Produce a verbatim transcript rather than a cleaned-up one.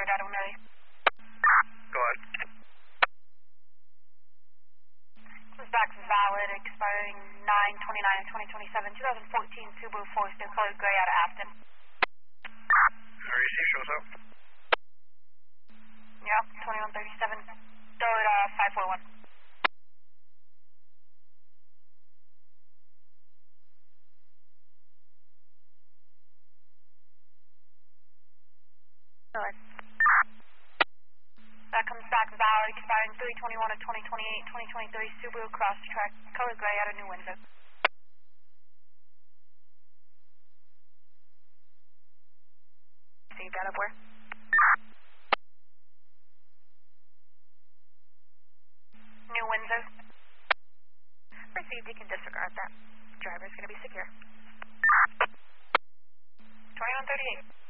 cleared out when ready. Go ahead. This back valid, expiring nine twenty-nine of twenty twenty-seven, twenty fourteen Subaru Forester, colored gray out of Afton. R E C shows up. Yep, twenty-one thirty-seven, Toyota five four one. North. That comes back valid, expiring three twenty-one of twenty twenty-eight, twenty twenty-three Subaru Crosstrek, color gray out of New Windsor. Received out of where? New Windsor. Received, you can disregard that. Driver's going to be secure. twenty-one thirty-eight.